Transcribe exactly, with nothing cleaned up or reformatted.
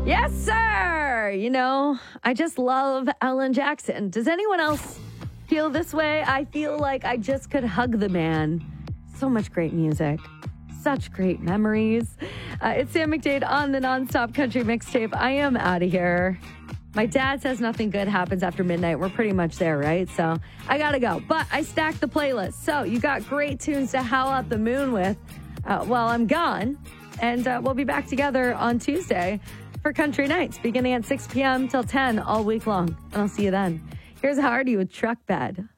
Yes, sir. You know, I just love Alan Jackson. Does anyone else feel this way? I feel like I just could hug the man. So much great music. Such great memories. Uh, it's Sam McDade on the Nonstop Country Mixtape. I am out of here. My dad says nothing good happens after midnight. We're pretty much there, right? So I got to go. But I stacked the playlist. So you got great tunes to howl at the moon with uh, while I'm gone. And uh, we'll be back together on Tuesday for Country Nights, beginning at six p.m. till ten all week long. And I'll see you then. Here's Hardy with Truck Bed.